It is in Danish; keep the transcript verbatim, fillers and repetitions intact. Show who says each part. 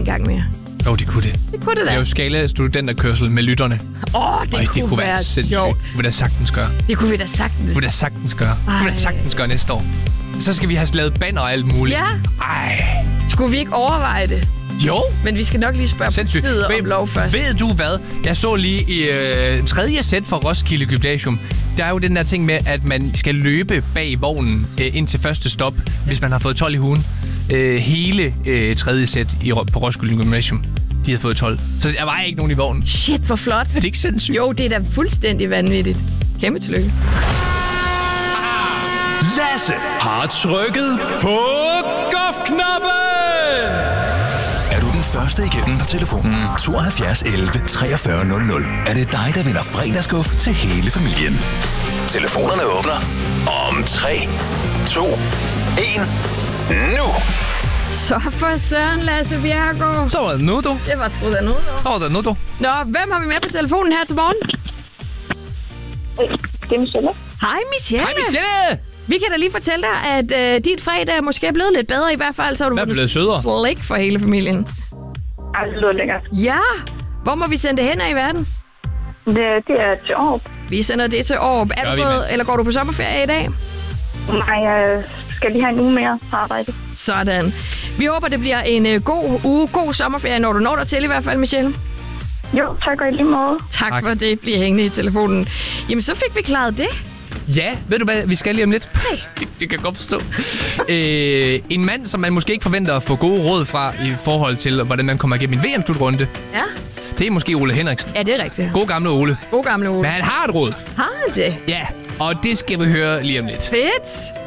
Speaker 1: en gang mere.
Speaker 2: Jo, det kunne det.
Speaker 1: Det kunne det da.
Speaker 2: Det er jo skala-studenterkørsel med lytterne.
Speaker 1: Åh, oh, det,
Speaker 2: Øj,
Speaker 1: kunne
Speaker 2: det kunne
Speaker 1: være
Speaker 2: være sindssygt.
Speaker 1: sjovt.
Speaker 2: Det kunne da sagtens gøre.
Speaker 1: Det kunne vi da sagtens.
Speaker 2: Det kunne da sagtens gøre. Det kunne da sagtens gøre næste år. Så skal vi have lavet banner og alt muligt.
Speaker 1: Ja.
Speaker 2: Ej.
Speaker 1: Skulle vi ikke overveje det?
Speaker 2: Jo.
Speaker 1: Men vi skal nok lige spørge politiet om lov først.
Speaker 2: Ved du hvad? Jeg så lige i øh, tredje sæt for Roskilde Gymnasium. Der er jo den der ting med, at man skal løbe bag vognen øh, ind til første stop, hvis man har fået tolv i ugen. Øh, hele øh, tredje sæt i, på Roskilde Gymnasium. De havde fået tolv. Så der var ikke nogen i vognen.
Speaker 1: Shit, hvor flot.
Speaker 2: Er det ikke sindssygt?
Speaker 1: Jo, det er da fuldstændig vanvittigt. Kæmpe tillykke.
Speaker 3: Lasse har trykket på golfknappen. Er du den første igennem på telefonen tooghalvfjerds elleve treogfyrre nul nul, er det dig, der vinder fredagsguf til hele familien. Telefonerne åbner om tre, to, en, nu.
Speaker 1: Så for søren, Lasse Bjerregaard.
Speaker 2: Så var det nu, du.
Speaker 1: Det var sgu da nu, du.
Speaker 2: Så var det nu, du.
Speaker 1: Nå, hvem har vi med på telefonen her til morgen?
Speaker 4: Det er Michelle.
Speaker 1: Hej, Michelle.
Speaker 2: Hej, Michelle.
Speaker 1: Vi kan da lige fortælle dig, at øh, dit fredag er måske blevet lidt bedre. I hvert fald så har du
Speaker 2: blevet sødere.
Speaker 1: slik for hele familien.
Speaker 4: Ej, det lyder lækkert.
Speaker 1: Ja. Hvor må vi sende det hen af i verden?
Speaker 4: Det, det er til Aarup.
Speaker 1: Vi sender det til Aarup. Er du
Speaker 2: vi,
Speaker 1: gået, eller går du på sommerferie i dag?
Speaker 4: Nej, jeg skal lige have en uge mere på arbejde.
Speaker 1: Sådan. Vi håber, det bliver en øh, god uge, god sommerferie, når du når der til i hvert fald, Michelle.
Speaker 4: Jo, tak og i lige måde.
Speaker 1: Tak,
Speaker 2: Tak.
Speaker 1: for det. Bliver hængende i telefonen. Jamen, så fik vi klaret det.
Speaker 2: Ja, ved du hvad, vi skal lige om lidt.
Speaker 1: Nej.
Speaker 2: Det, det kan jeg godt forstå. øh, en mand, som man måske ikke forventer at få gode råd fra i forhold til, hvordan man kommer igennem en V M-slutrunde.
Speaker 1: Ja.
Speaker 2: Det er måske Ole Henriksen.
Speaker 1: Ja, det er rigtigt.
Speaker 2: God gamle Ole.
Speaker 1: God gamle Ole.
Speaker 2: Men han har et råd.
Speaker 1: Har det?
Speaker 2: Ja, og det skal vi høre lige om lidt.
Speaker 1: Fedt.